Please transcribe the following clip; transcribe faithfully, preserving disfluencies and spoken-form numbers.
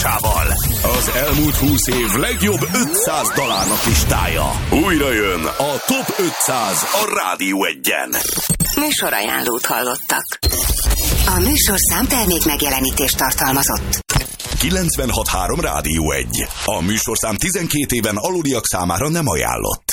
hallgatásával. Az elmúlt húsz év legjobb ötszáz dalának listája. Újra jön a Top ötszáz a Rádió Egyen. Műsorajánlót hallottak. A műsorszám termék megjelenítést tartalmazott. kilencvenhat három Rádió egy. A műsorszám tizenkét éven aluliak számára nem ajánlott.